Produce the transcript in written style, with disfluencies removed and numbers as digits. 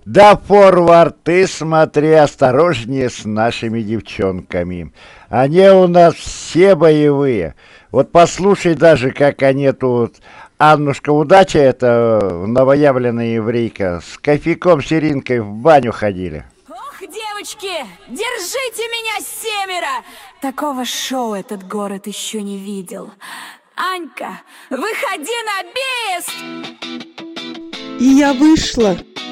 Да, форвард, ты смотри осторожнее с нашими девчонками. Они у нас все боевые. Вот послушай даже, как они тут... Аннушка Удача, это новоявленная еврейка, с кофейком Сиринкой в баню ходили. Ох, девочки, держите меня семеро! Такого шоу этот город еще не видел. Анька, выходи на бис! И я вышла.